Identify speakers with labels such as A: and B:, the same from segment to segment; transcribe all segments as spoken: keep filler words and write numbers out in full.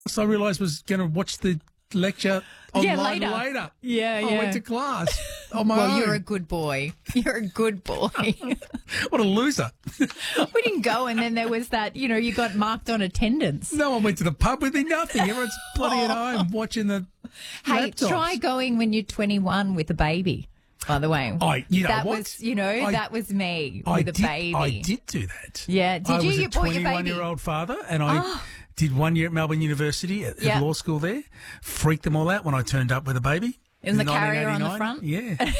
A: So I realised was going to watch the lecture online
B: Yeah, later.
A: later.
B: Yeah,
A: I
B: yeah.
A: went to class on my
B: Well,
A: own.
B: you're a good boy. You're a good boy.
A: What a loser.
B: We didn't go, and then there was that, you know, you got marked on attendance.
A: No one went to the pub with me, nothing. Everyone's bloody at home watching the
B: Hey,
A: laptops.
B: try going when you're twenty-one with a baby, by the way.
A: I, you know
B: that
A: what?
B: was, you know,
A: I-
B: that was me
A: I
B: with a
A: did,
B: baby.
A: I did do that.
B: Yeah, did
A: I
B: you?
A: was
B: You
A: a
B: brought your baby?
A: twenty-one-year-old father, and I
B: Oh.
A: did one year at Melbourne University at, at
B: Yeah.
A: law school there. Freaked them all out when I turned up with a baby.
B: In the
A: in
B: carrier on the
A: nineteen eighty-nine.
B: front?
A: Yeah.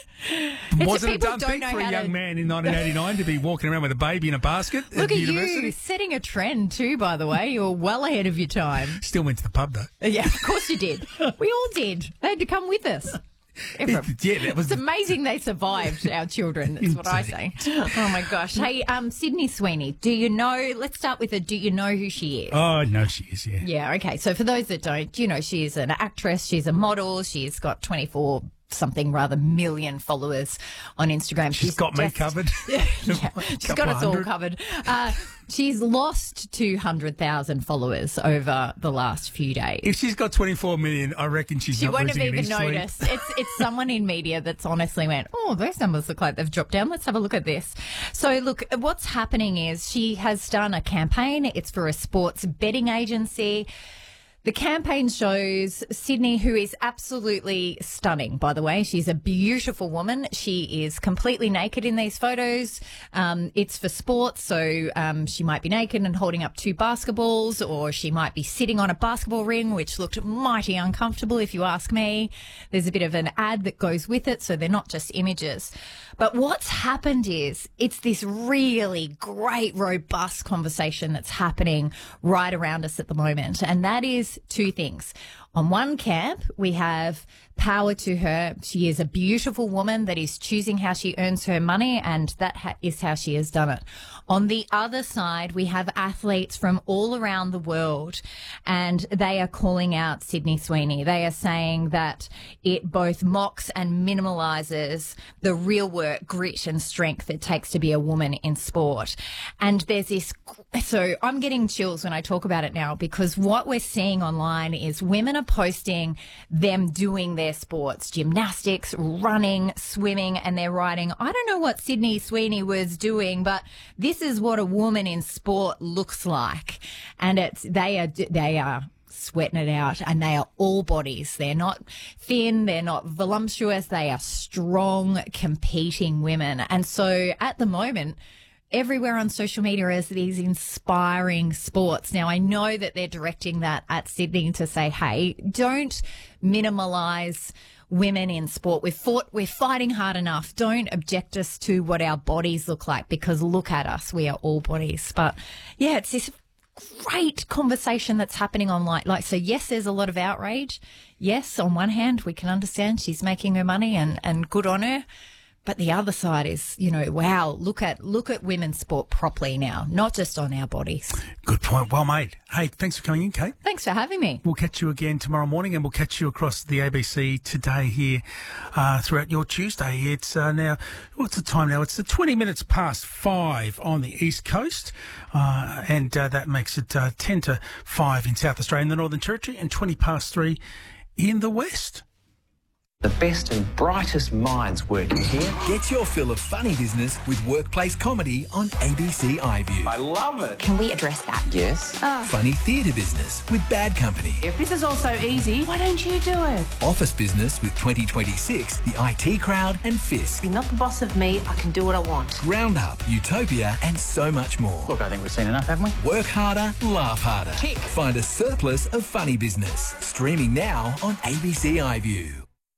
B: It's
A: Wasn't a
B: people
A: done
B: don't
A: thing
B: know
A: for a
B: how
A: young
B: to-
A: man in nineteen eighty-nine to be walking around with a baby in a basket
B: Look
A: at
B: at
A: university.
B: you, setting a trend too, by the way. You're well ahead of your time.
A: Still went to the pub, though.
B: Yeah, of course you did. We all did. They had to come with us. Everyone.
A: Yeah, that was
B: It's amazing they survived, our children. That's what I say. Oh, my gosh. Hey, um, Sydney Sweeney, do you know, let's start with a, do you know who she is?
A: Oh, no, she is, yeah.
B: Yeah, okay. So for those that don't, you know, she's an actress, she's a model, she's got twenty-four something rather million followers on Instagram.
A: She's got me
B: just-
A: covered.
B: Yeah, she's got us all
A: hundred.
B: covered. Uh, she's lost two hundred thousand followers over the last few days.
A: If she's got twenty-four million, I reckon she's
B: She
A: not
B: won't have
A: losing any
B: even
A: sleep.
B: noticed. It's it's someone in media that's honestly went, oh, those numbers look like they've dropped down. Let's have a look at this. So, look, what's happening is she has done a campaign. It's for a sports betting agency. The campaign shows Sydney, who is absolutely stunning, by the way. She's a beautiful woman. She is completely naked in these photos. Um, it's for sports, so um, she might be naked and holding up two basketballs, or she might be sitting on a basketball ring, which looked mighty uncomfortable, if you ask me. There's a bit of an ad that goes with it, so they're not just images. But what's happened is it's this really great, robust conversation that's happening right around us at the moment, and that is two things. On one camp, we have power to her. She is a beautiful woman that is choosing how she earns her money, and that ha- is how she has done it. On the other side, we have athletes from all around the world, and they are calling out Sydney Sweeney. They are saying that it both mocks and minimalises the real work, grit and strength it takes to be a woman in sport. And there's this, so I'm getting chills when I talk about it now, because what we're seeing online is women are posting them doing their sports, gymnastics, running, swimming, and they're writing, I don't know what Sydney Sweeney was doing, but this is what a woman in sport looks like. And it's, they are, they are sweating it out, and they are all bodies. They're not thin, they're not voluptuous, they are strong, competing women. And so at the moment, everywhere on social media is these inspiring sports. Now, I know that they're directing that at Sydney to say, hey, don't minimalise women in sport. We've fought, we're fighting hard enough. Don't object us to what our bodies look like, because look at us. We are all bodies. But yeah, it's this great conversation that's happening online. Like, so yes, there's a lot of outrage. Yes, on one hand, we can understand she's making her money, and, and good on her. But the other side is, you know, wow, look at look at women's sport properly now, not just on our bodies.
A: Good point. Well made. Hey, thanks for coming in, Kate.
B: Thanks for having me.
A: We'll catch you again tomorrow morning, and we'll catch you across the A B C today here uh, throughout your Tuesday. It's uh, now, what's the time now? It's the twenty minutes past five on the East Coast, uh, and uh, that makes it uh, ten to five in South Australia and the Northern Territory, and twenty past three in the West.
C: The best and brightest minds working here.
D: Get your fill of funny business with workplace comedy on A B C iView.
C: I love it.
E: Can we address that?
C: Yes.
D: Funny theatre business with Bad Company.
F: If this is all so easy, why don't you do it?
D: Office business with twenty twenty-six, the I T Crowd and Fisk.
F: You're not the boss of me. I can do what I want.
D: Roundup, Utopia and so much more.
C: Look, I think we've seen enough, haven't we?
D: Work harder, laugh harder.
C: Tick.
D: Find a surplus of funny business. Streaming now on A B C iView.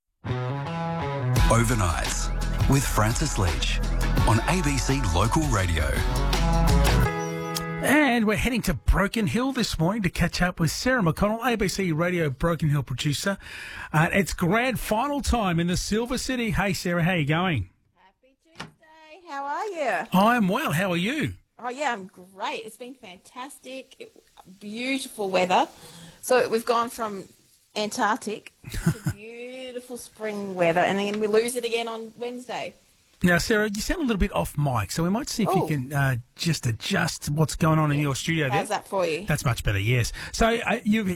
G: Overnights with Francis Leach on A B C Local Radio.
A: And we're heading to Broken Hill this morning to catch up with Sarah McConnell, A B C Radio Broken Hill producer. Uh, it's grand final time in the Silver City. Hey, Sarah, how are you going?
H: Happy Tuesday. How are you?
A: I'm well. How are you?
H: Oh, yeah, I'm great. It's been fantastic. It, beautiful weather. So we've gone from Antarctic to beautiful spring weather, and then we lose it again on Wednesday.
A: Now, Sarah, you sound a little bit off mic, so we might see if
H: Oh.
A: you can uh, just adjust what's going on in your studio there.
H: How's that for you?
A: That's much better, yes. So uh, you